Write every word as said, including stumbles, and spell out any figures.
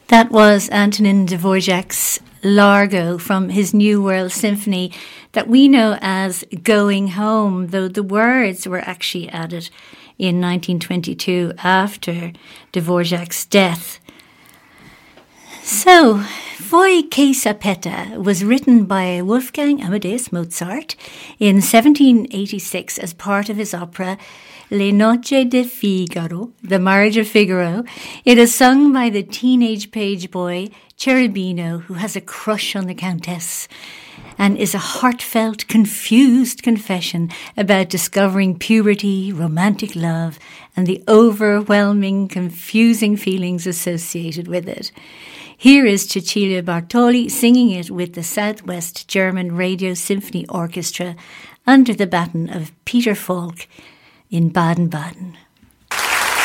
That was Antonin Dvorak's Largo from his New World Symphony that we know as Going Home, though the words were actually added in nineteen twenty-two after Dvorak's death. So, Voi che sapete was written by Wolfgang Amadeus Mozart in seventeen eighty-six as part of his opera Le Nozze di Figaro, The Marriage of Figaro. It is sung by the teenage page boy Cherubino, who has a crush on the Countess, and is a heartfelt, confused confession about discovering puberty, romantic love, and the overwhelming, confusing feelings associated with it. Here is Cecilia Bartoli singing it with the Southwest German Radio Symphony Orchestra under the baton of Peter Falk in Baden-Baden.